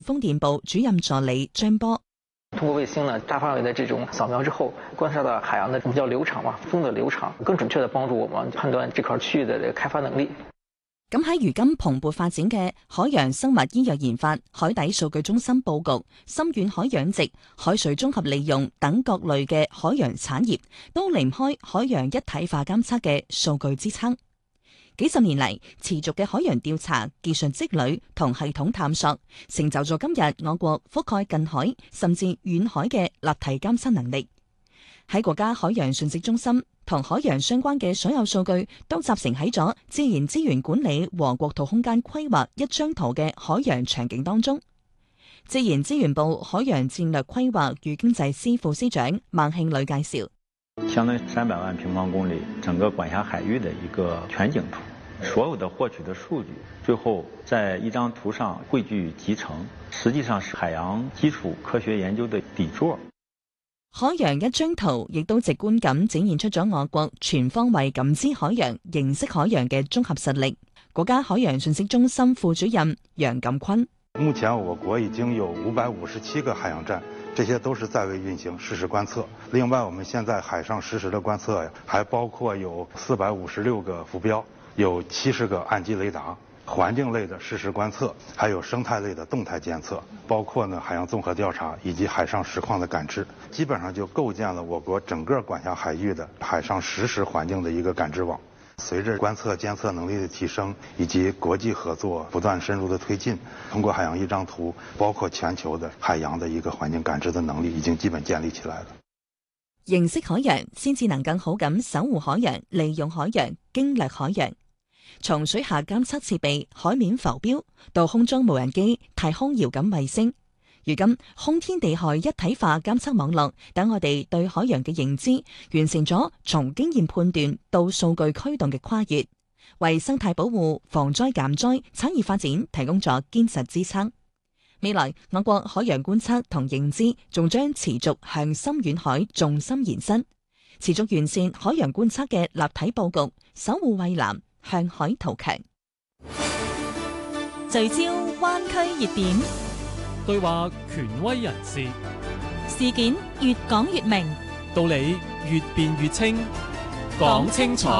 風電部主任助理張波。 通過衛星呢，大範圍的這種掃描之後，觀察到海洋的我們叫流場嘛，風的流場，更準確地幫助我們判斷這塊區域的開發能力。 咁喺如今蓬勃發展嘅海洋生物醫藥研發、海底數據中心佈局、深遠海養殖、海水綜合利用等各類嘅海洋產業，都離唔開海洋一體化監測嘅數據支撐。幾十年嚟，持續嘅海洋調查、技術積累同系統探索，成就咗今日我國覆蓋近海甚至遠海嘅立體監測能力。喺國家海洋信息中心，同海洋相關嘅所有數據都集成喺咗自然資源管理和國土空間規劃一張圖嘅海洋場景當中。自然資源部海洋戰略規劃與經濟司副司長孟慶磊介紹， 相當於300萬平方公里整個管轄海域的一個全景圖，所有的獲取的數據最後在一張圖上匯聚集成，實際上是海洋基礎科學研究的底座。 海洋一張圖亦都直觀咁展現出咗我國全方位感知海洋、認識海洋嘅綜合實力。國家海洋信息中心副主任楊錦坤： 目前我國已經有557個海洋站，這些都是在位運行實時觀測。另外，我們現在海上實時的觀測還包括有456個浮標，有70個岸基雷達。環境類的實時觀測，還有生態類的動態監測，包括海洋綜合調查以及海上實況的感知，基本上就構建了我國整個管轄海域的海上實時環境的一個感知網。隨着觀測監測能力的提升，以及國際合作不斷深入的推進，通過海洋一張圖，包括全球的海洋的一個環境感知的能力已經基本建立起來了。 認識海洋，先至能更好咁守護海洋、利用海洋、經略海洋。從水下監測設備、海面浮標到空中無人機、太空遙感衛星，如今空天地海一體化監測網絡，等我哋對海洋嘅認知完成咗從經驗判斷到數據驅動嘅跨越，為生態保護、防災減災、產業發展提供咗堅實支撐。未來我國海洋觀測同認知仲將持續向深遠海重心延伸，持續完善海洋觀測嘅立體佈局，守護蔚藍，向海圖強。 聚焦灣區熱點， 對話權威人士， 事件越講越明， 道理越辯越清，講清楚，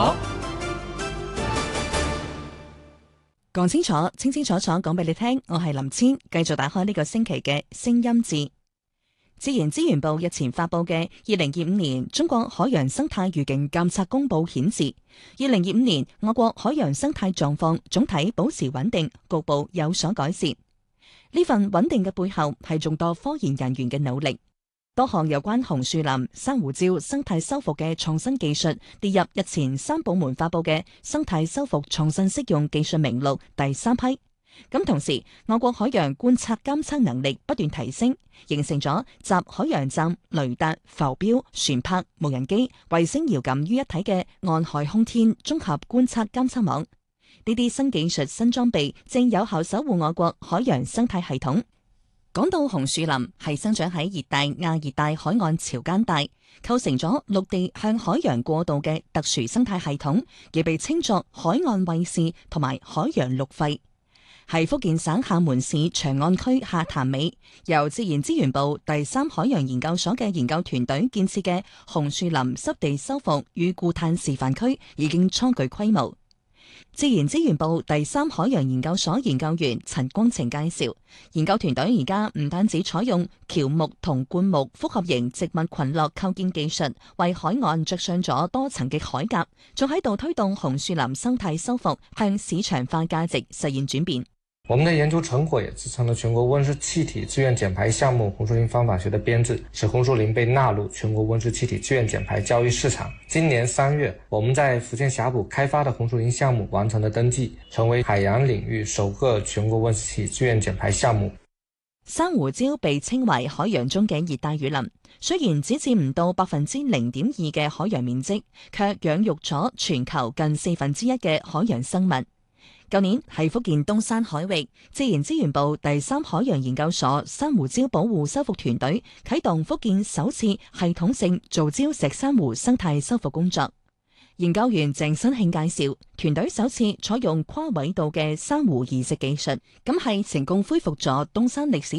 講清楚，清清楚楚講俾你聽。我係林千，繼續打開呢個星期嘅聲音誌。自然資源部日前發佈嘅2025年中國海洋生態預警監測公報顯示，2025年我國海洋生態狀況總體保持穩定，局部有所改善。呢份穩定嘅背後係眾多科研人員嘅努力，多項有關紅樹林、珊瑚礁生態修復嘅創新技術列入日前3部門發佈嘅生態修復創新適用技術名錄第3批。咁同時，我國海洋觀測監測能力不斷提升，形成咗集海洋站、雷達、浮標、船舶、無人機、衛星遙感於一體嘅岸海空天綜合觀測監測網。呢啲新技術、新裝備正有效守護我國海洋生態系統。講到紅樹林，係生長喺熱帶、亞熱帶海岸潮間帶，構成咗陸地向海洋過渡嘅特殊生態系統，亦被稱作海岸衛士同埋海洋陸肺。係福建省廈門市長岸區下潭尾，由自然資源部第3海洋研究所嘅研究團隊建設嘅紅樹林濕地修復與固碳示範區已經初具規模。自然資源部第3海洋研究所研究員陳光晴介紹，研究團隊而家唔單止採用喬木同灌木複合型植物群落構建技術，為海岸着上咗多層嘅海甲，仲喺度推動紅樹林生態修復向市場化價值實現轉變。 我們的研究成果也支撐了全國溫室氣體自願減排項目紅樹林方法學的編制，使紅樹林被納入全國溫室氣體自願減排交易市場。今年3月，我們在福建峽谷開發的紅樹林項目完成了登記，成為海洋領域首個全國溫室氣體自願減排項目。 珊瑚礁被稱為海洋中嘅熱帶雨林，雖然只佔唔到0.2%嘅海洋面積，卻養育咗全球近1/4嘅海洋生物。舊年喺福建東山海域，自然資源部第3海洋研究所珊瑚礁保護修復團隊啟動福建首次系統性造礁石珊瑚生態修復工作。 研究員鄭新慶介紹，團隊首次採用跨緯度嘅珊瑚移植技術，咁係成功恢復咗東山歷史